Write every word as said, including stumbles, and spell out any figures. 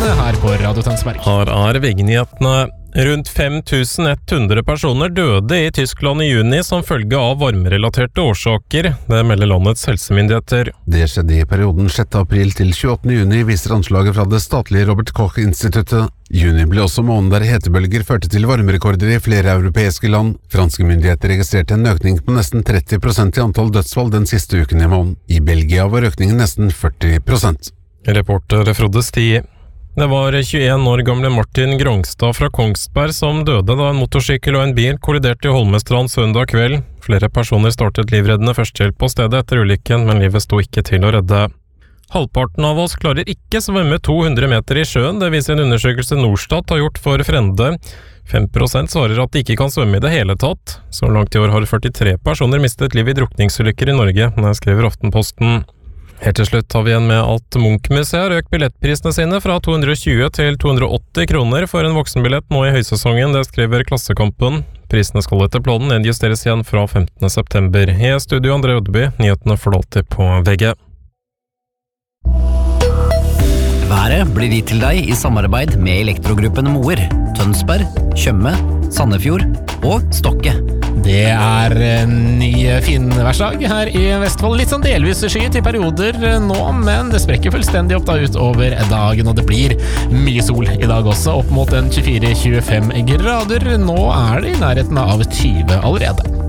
her på Radio Tønsberg. Her er V G-nyhetene. Rundt fem tusen ett hundre personer døde i Tyskland i juni som følge av varmerelaterte årsaker. Det melder landets helsemyndigheter. Det skjedde i perioden sjette april til tjueåttende juni, viser anslaget fra det statlige Robert Koch-instituttet. Juni ble også måneden der hetebølger førte til varmerekorder i flere europeiske land. Franske myndigheter registrerte en økning på nesten tretti prosent i antall dødsfall den siste uken i måneden. I Belgia var økningen nesten førti prosent. Reporter Frode Sti. Det var tjueen år gamle Martin Grongstad fra Kongsberg som døde da en motorsykkel og en bil kolliderte i Holmestrand søndag kveld. Flere personer startet livreddende førstehjelp på stedet etter ulykken, men livet sto ikke til å redde. Halvparten av oss klarer ikke svømme to hundre meter i sjøen, det viser en undersøkelse Norstat har gjort for Frende. fem prosent svarer at de ikke kan svømme i det hele tatt. Så langt i år har førtitre personer mistet liv i drukningsulykker i Norge, det skriver Aftenposten. Helt til slutt har vi igjen med at Munch-museet har økt billettprisene sine fra to hundre og tjue til to hundre og åtti kroner for en voksenbillett nå i høysesongen, det skriver Klassekampen. Prisene skal etter planen nedjusteres igjen fra femtende september. I studio André Ødeby, nyhetene får du alltid på V G. Været blir gitt til deg i samarbeid med Elektrogruppen Moer, Tønsberg, Tjøme, Sandefjord og Stokke. Det er en ny fin værsdag her i Vestfold. Litt sånn delvis skyet i perioder nå, men det sprekker fullstendig opp da utover dagen, og det blir mye sol i dag også, opp mot en tjuefire til tjuefem grader. Nå er det i nærheten av tyve allerede.